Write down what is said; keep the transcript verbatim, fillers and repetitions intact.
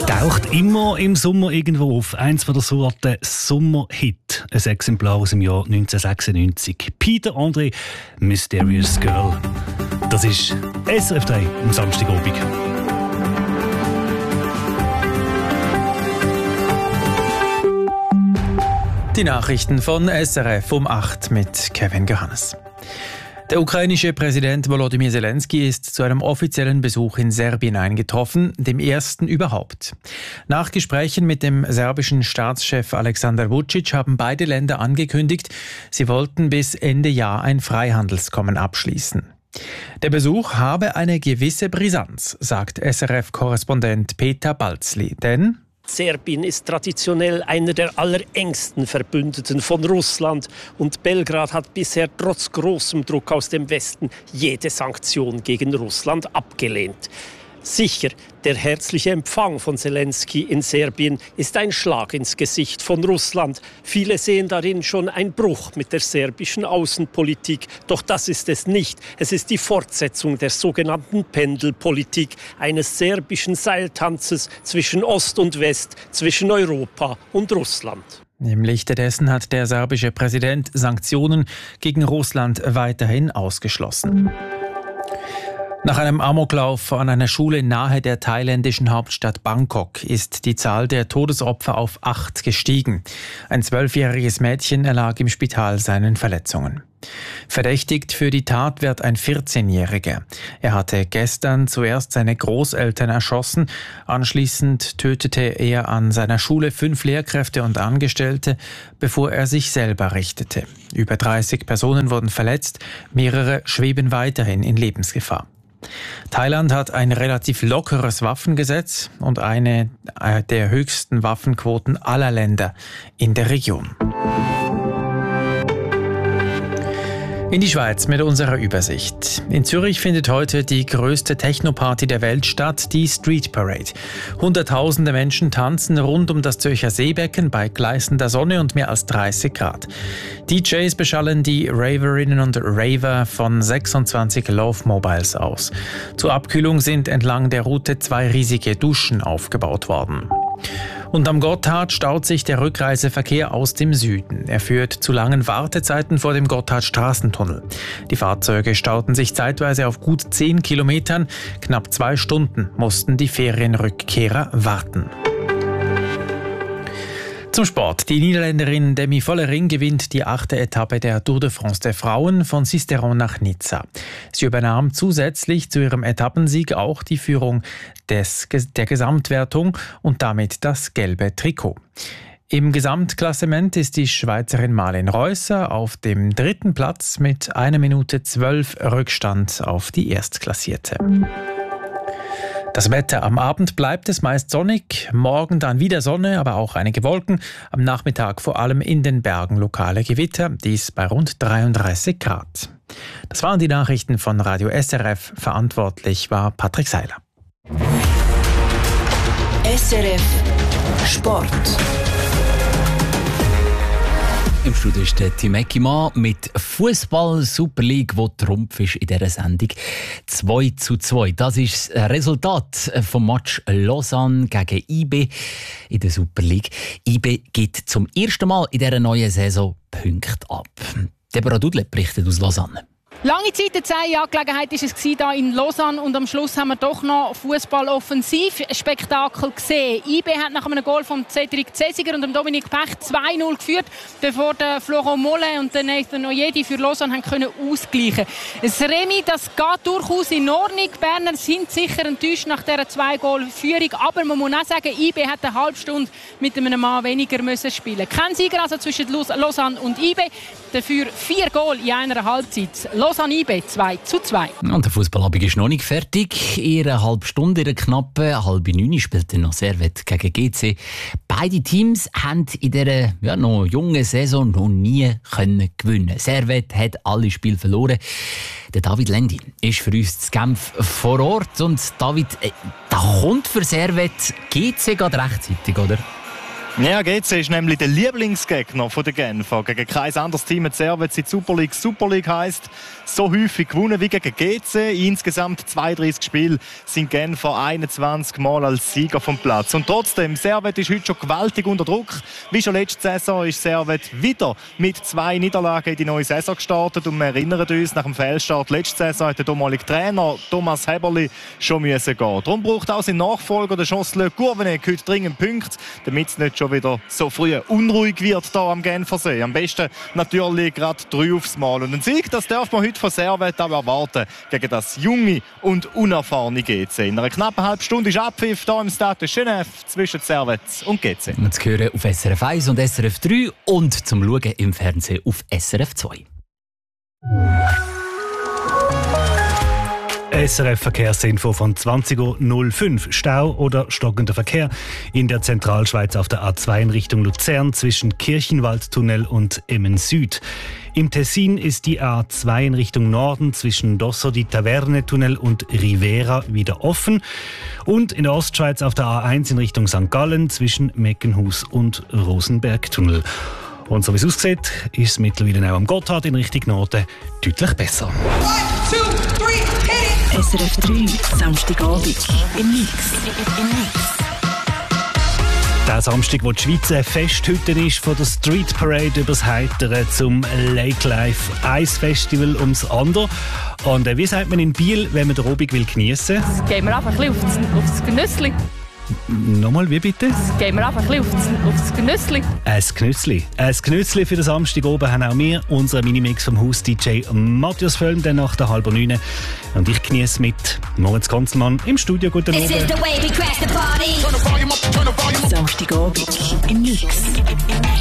Taucht immer im Sommer irgendwo auf. Eins von der Sorte Sommerhit. Ein Exemplar aus dem Jahr neunzehnhundertsechsundneunzig. Peter Andre, Mysterious Girl. Das ist S R F drei am Samstagabend. Die Nachrichten von S R F um acht mit Kevin Johannes. Der ukrainische Präsident Volodymyr Zelensky ist zu einem offiziellen Besuch in Serbien eingetroffen, dem ersten überhaupt. Nach Gesprächen mit dem serbischen Staatschef Aleksandar Vučić haben beide Länder angekündigt, sie wollten bis Ende Jahr ein Freihandelsabkommen abschließen. Der Besuch habe eine gewisse Brisanz, sagt S R F-Korrespondent Peter Balzli, denn Serbien ist traditionell einer der allerengsten Verbündeten von Russland und Belgrad hat bisher trotz großem Druck aus dem Westen jede Sanktion gegen Russland abgelehnt. Sicher, der herzliche Empfang von Zelensky in Serbien ist ein Schlag ins Gesicht von Russland. Viele sehen darin schon einen Bruch mit der serbischen Außenpolitik. Doch das ist es nicht. Es ist die Fortsetzung der sogenannten Pendelpolitik, eines serbischen Seiltanzes zwischen Ost und West, zwischen Europa und Russland. Im Lichte dessen hat der serbische Präsident Sanktionen gegen Russland weiterhin ausgeschlossen. Nach einem Amoklauf an einer Schule nahe der thailändischen Hauptstadt Bangkok ist die Zahl der Todesopfer auf acht gestiegen. Ein zwölfjähriges Mädchen erlag im Spital seinen Verletzungen. Verdächtigt für die Tat wird ein vierzehnjähriger. Er hatte gestern zuerst seine Großeltern erschossen. Anschließend tötete er an seiner Schule fünf Lehrkräfte und Angestellte, bevor er sich selber richtete. Über dreißig Personen wurden verletzt, mehrere schweben weiterhin in Lebensgefahr. Thailand hat ein relativ lockeres Waffengesetz und eine der höchsten Waffenquoten aller Länder in der Region. In die Schweiz mit unserer Übersicht. In Zürich findet heute die größte Techno-Party der Welt statt, die Street Parade. Hunderttausende Menschen tanzen rund um das Zürcher Seebecken bei gleißender Sonne und mehr als dreißig Grad. D Js beschallen die Raverinnen und Raver von sechsundzwanzig Love Mobiles aus. Zur Abkühlung sind entlang der Route zwei riesige Duschen aufgebaut worden. Und am Gotthard staut sich der Rückreiseverkehr aus dem Süden. Er führt zu langen Wartezeiten vor dem Gotthard-Straßentunnel. Die Fahrzeuge stauten sich zeitweise auf gut zehn Kilometern. Knapp zwei Stunden mussten die Ferienrückkehrer warten. Zum Sport. Die Niederländerin Demi Vollering gewinnt die achte Etappe der Tour de France der Frauen von Sisteron nach Nizza. Sie übernahm zusätzlich zu ihrem Etappensieg auch die Führung des, der Gesamtwertung und damit das gelbe Trikot. Im Gesamtklassement ist die Schweizerin Marlen Reusser auf dem dritten Platz mit einer Minute zwölf Rückstand auf die Erstklassierte. Das Wetter: Am Abend bleibt es meist sonnig, morgen dann wieder Sonne, aber auch einige Wolken. Am Nachmittag vor allem in den Bergen lokale Gewitter, dies bei rund dreiunddreißig Grad. Das waren die Nachrichten von Radio S R F. Verantwortlich war Patrick Seiler. S R F Sport. Im Studio ist der Tim Eckimann mit Fußball Super League, wo Trumpf ist in dieser Sendung. zwei zu zwei. Das ist das Resultat vom Match Lausanne gegen I B in der Super League. I B gibt zum ersten Mal in dieser neuen Saison Punkte ab. Deborah Dudle berichtet aus Lausanne. Lange Zeit eine zähe Angelegenheit war es hier in Lausanne und am Schluss haben wir doch noch Fußball-Offensiv-Spektakel gesehen. I B hat nach einem Goal von Cedric Cesiger und dem Dominik Pech zwei null geführt, bevor der Florent Mollet und der Nathan Ojedi für Lausanne haben können ausgleichen. Das Remis, das geht durchaus in Ordnung. Die Berner sind sicher enttäuscht nach dieser zwei Goal Führung, aber man muss auch sagen, I B hat eine halbe Stunde mit einem Mann weniger müssen spielen. Kein Sieger also zwischen Lausanne und I B, dafür vier Goal in einer Halbzeit. Lausanne I B zwei zu zwei. Und der Fußballabend ist noch nicht fertig. In einer halben Stunde, in einer knappen halben neun, spielt noch Servette gegen G C. Beide Teams haben in dieser ja, noch jungen Saison noch nie können gewinnen. Servette hat alle Spiele verloren. Der David Lendi ist für uns zu Genf vor Ort. Und David, äh, da kommt für Servette G C gerade rechtzeitig, oder? Ja, G C ist nämlich der Lieblingsgegner der Genfer. Gegen kein anderes Team hat Servet seit Super League Super League heisst, so häufig gewonnen wie gegen G C. In insgesamt zweiunddreißig Spiele sind Genfer einundzwanzig Mal als Sieger vom Platz. Und trotzdem, Servet ist heute schon gewaltig unter Druck. Wie schon letzte Saison ist Servet wieder mit zwei Niederlagen in die neue Saison gestartet. Und wir erinnern uns, nach dem Fehlstart letzte Saison hat der damalige Trainer Thomas Heberli schon müssen gehen. Darum braucht auch sein Nachfolger, der Chancellor Courvenec, heute dringend Punkte, damit es nicht schon wieder so früh unruhig wird hier am Genfersee. Am besten natürlich gerade drei aufs Mal. Und ein Sieg, das darf man heute von Servet auch erwarten gegen das junge und unerfahrene G C. In einer knappen halben Stunde ist Abpfiff hier im Stade de Genève zwischen Servet und G C. Und zu hören auf S R F eins und S R F drei und zum Schauen im Fernsehen auf S R F zwei. S R F Verkehrsinfo von zwanzig Uhr null fünf. Stau oder stockender Verkehr in der Zentralschweiz auf der A zwei in Richtung Luzern zwischen Kirchenwaldtunnel und Emmen Süd. Im Tessin ist die A zwei in Richtung Norden zwischen Dosso di Taverne Tunnel und Rivera wieder offen. Und in der Ostschweiz auf der A eins in Richtung Sankt Gallen zwischen Meckenhus und Rosenbergtunnel. Und so wie es aussieht, ist es mittlerweile auch am Gotthard in Richtung Norden deutlich besser. One, two, three, hit it! S R F drei, Samstagabend im Mix. Im Mix. Der Samstag, wo die Schweiz eine Festhütte ist, von der Street Parade übers Heitere zum Lake Life Ice Festival ums andere. Und äh, wie sagt man in Biel, wenn man den Abend will geniessen will? Jetzt gehen wir einfach ein bisschen aufs, aufs Genüssli. Nochmal, wie bitte? Jetzt gehen wir einfach ein bisschen aufs, aufs Genüssli. Ein Genüssli. Ein Genüssli für den Samstag oben haben auch wir, unseren Minimix vom Haus-D J Matthias Völm, dann nach der halben neun. Und ich genieße mit Moritz Konzelmann im Studio. Guten Abend. Samstagabend im Mix.